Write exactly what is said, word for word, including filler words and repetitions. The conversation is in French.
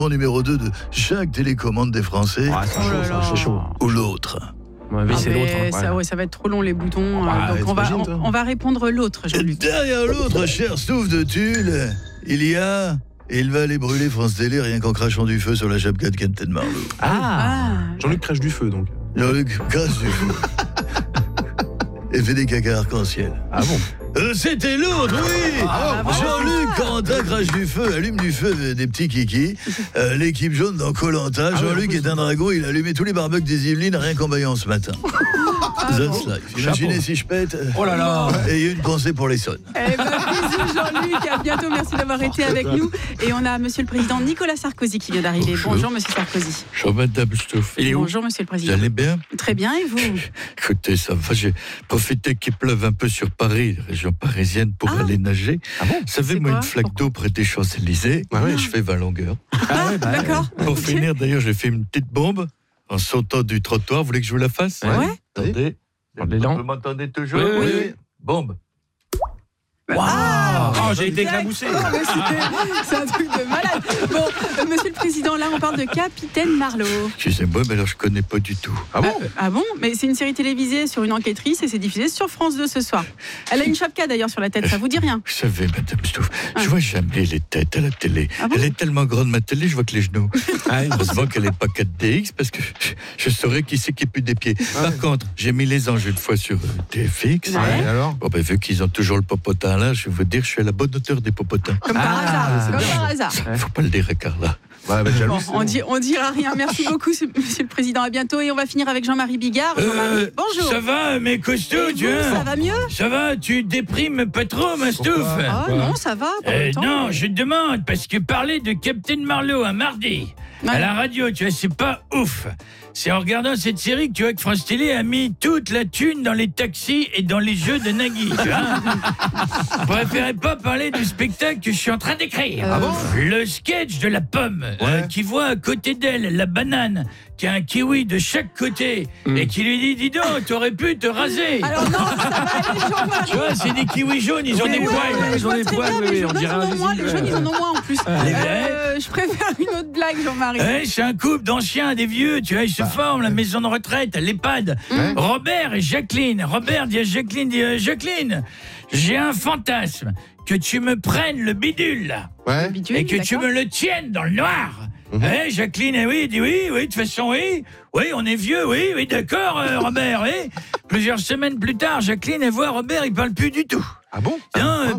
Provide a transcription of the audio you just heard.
numéro deux de chaque télécommande des Français. Ah, c'est chaud, ça, c'est chaud. Ou l'autre. Ouais, mais Ah, c'est mais l'autre. hein, ça, ouais. ouais, ça va être trop long les boutons. Ah, euh, donc on va, t'imagines, on, toi on va répondre l'autre, Et Jean-Luc. derrière l'autre, cher Stouff de Tulle, il y a... Et il va aller brûler France Télé rien qu'en crachant du feu sur la chapka de Captain Marlowe. Ah, Ah. Jean-Luc crache du feu, donc. Jean-Luc crache du feu. Et fait des caca arc-en-ciel. Ah bon? Euh, C'était l'autre, oui. Ah, bah, Jean-Luc Corentin crache du feu, allume du feu euh, des petits kikis. Euh, L'équipe jaune dans Koh-Lanta. Ah ouais, Jean-Luc en plus. est un dragon, il a allumé tous les barbecues des Yvelines rien qu'en baillant ce matin. That's life. Imaginez Chapeau. si je pète. euh, Oh là là. Et une pensée pour les sonnes. Eh ben, bisous Jean-Luc, à bientôt, merci d'avoir été avec nous. Et on a Monsieur le Président Nicolas Sarkozy qui vient d'arriver. Bonjour. Bonjour Monsieur Sarkozy. Bonjour Madame Stouff. Il est où? Bonjour Monsieur le Vous Président. allez bien? Très bien, et vous? Écoutez, ça va, j'ai profité qu'il pleuve un peu sur Paris, région parisienne, pour Ah. aller nager. Ah bon? Vous savez, C'est moi, quoi? une flaque d'eau près des Champs-Élysées, Ah ouais. je fais vingt longueurs. Ah ouais, bah, D'accord. Pour Ok. finir, d'ailleurs, j'ai fait une petite bombe en sautant du trottoir. Vous voulez que je vous la fasse? Ouais. Ouais. Attendez. On est lent. Vous m'entendez toujours? Oui, oui, oui. Bombe. Waouh! Ah, Oh, j'ai été éclaboussé. Ah, mais c'est- C'est un truc de malade. Bon, euh, Monsieur le Président, là on parle de Capitaine Marlowe. Excusez-moi, mais alors je connais pas du tout. Ah bon? Euh, ah bon? Mais c'est une série télévisée sur une enquêtrice et c'est diffusé sur France deux ce soir. Elle a une chapka d'ailleurs sur la tête, ça vous dit rien? Vous savez, Madame Stouff, Ah. je vois jamais les têtes à la télé. Ah bon? Elle est tellement grande, ma télé, je vois que les genoux. Ah, Heureusement qu'elle n'est pas quatre D X, parce que je, je saurais qui c'est qui pue des pieds. Ah Par ouais. contre, j'ai mis les anges une fois sur euh, T F X. Ouais. Ouais, alors? Bon, ben, vu qu'ils ont toujours le popotin là, je vais vous dire, je suis à la bonne hauteur des popotins. Comme par Ah, hasard. c'est Comme bien. par hasard. Ouais. Faut pas le dire à Carla. Ouais, bah, Bon, jaloux, c'est on, bon. dit, on dira rien. Merci beaucoup, Monsieur le Président. À bientôt. Et on va finir avec Jean-Marie Bigard. Jean-Marie, bonjour. Euh, Ça va, mes costauds, Et tu vous, vois? ça va mieux? Ça va, tu déprimes pas trop, ma Stouff? Oh Quoi? non, ça va. Pour Euh, le temps. non, je te demande, parce que parler de Captain Marlowe un mardi, Ouais. à la radio, tu vois, c'est pas ouf. C'est en regardant cette série que tu vois que France Télé a mis toute la thune dans les taxis et dans les jeux de Nagui, tu vois. Je préférais pas parler du spectacle que je suis en train d'écrire. Ah bon? Le sketch de la pomme, euh, qui voit à côté d'elle la banane, qui a un kiwi de chaque côté, et qui lui dit, dis donc, t'aurais pu te raser. Alors non, ça va aller, Jean-Marie. Tu vois, c'est des kiwis jaunes, ils ont Mais des ouais, poils. ouais, ils je ont vois des très poils, bien, oui, mais oui, les on jaunes, dirait ils en un ont moins, les visible. jeunes, ils en ont moins en plus. Les vrais. Euh, je préfère une autre blague, Jean-Marie. Ouais, c'est un couple d'anciens, des vieux, tu vois, ils se forment, la maison de retraite, l'EHPAD. Ouais. Robert et Jacqueline. Robert dit à Jacqueline, dit euh, Jacqueline, j'ai un fantasme, que tu me prennes le bidule, là, Ouais. Habitué, et que tu d'accord. me le tiennes dans le noir. Mhm. Hein, Jacqueline, eh oui, dit oui, oui, de toute façon, oui. Oui, on est vieux, oui, oui, d'accord, euh, Robert, oui. Plusieurs semaines plus tard, Jacqueline, elle voit Robert, il parle plus du tout. Ah bon? Tiens, euh,